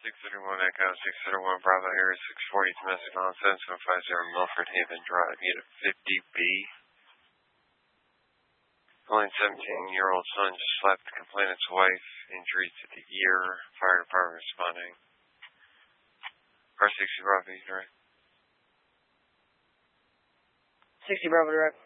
631 Echo, 631 Bravo, Area 640, domestic nonsense, 150 Milford Haven Drive, Unit 50B. Only 17-year-old son just slapped the complainant's wife, injury to the ear, fire department responding. R60 Bravo, direct. 60 Bravo, direct.